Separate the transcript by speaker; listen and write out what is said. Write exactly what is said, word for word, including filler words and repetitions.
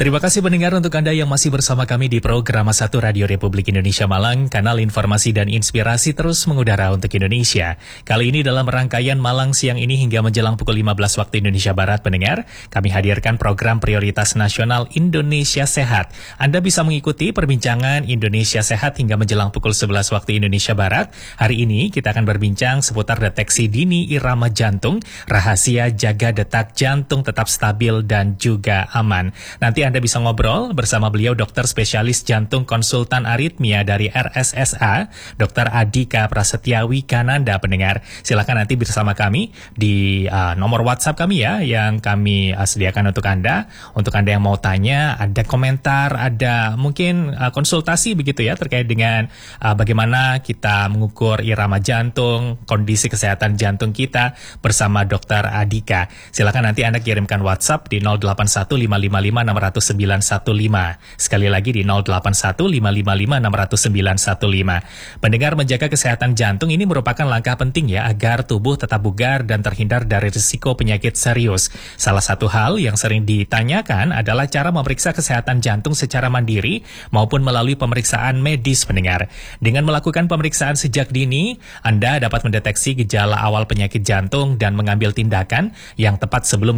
Speaker 1: Terima kasih pendengar untuk Anda yang masih bersama kami di program satu Radio Republik Indonesia Malang, kanal informasi dan inspirasi terus mengudara untuk Indonesia. Kali ini dalam rangkaian Malang siang ini hingga menjelang pukul lima belas waktu Indonesia Barat, pendengar, kami hadirkan program prioritas nasional Indonesia Sehat. Anda bisa mengikuti perbincangan Indonesia Sehat hingga menjelang pukul sebelas waktu Indonesia Barat. Hari ini kita akan berbincang seputar deteksi dini irama jantung, rahasia jaga detak jantung tetap stabil dan juga aman. Nanti Anda bisa ngobrol bersama beliau dokter spesialis jantung konsultan aritmia dari R S S A, dokter Adika Prasetyawi Kananda, pendengar. Silakan nanti bersama kami di uh, nomor WhatsApp kami ya, yang kami uh, sediakan untuk Anda. Untuk Anda yang mau tanya, ada komentar, ada mungkin uh, konsultasi begitu ya, terkait dengan uh, bagaimana kita mengukur irama jantung, kondisi kesehatan jantung kita bersama dokter Adika. Silakan nanti Anda kirimkan WhatsApp di nol delapan satu lima lima lima enam nol sembilan satu lima. Sekali lagi di nol delapan satu lima lima lima enam nol sembilan satu lima. Pendengar, menjaga kesehatan jantung ini merupakan langkah penting ya agar tubuh tetap bugar dan terhindar dari risiko penyakit serius. Salah satu hal yang sering ditanyakan adalah cara memeriksa kesehatan jantung secara mandiri maupun melalui pemeriksaan medis, pendengar. Dengan melakukan pemeriksaan sejak dini, Anda dapat mendeteksi gejala awal penyakit jantung dan mengambil tindakan yang tepat sebelum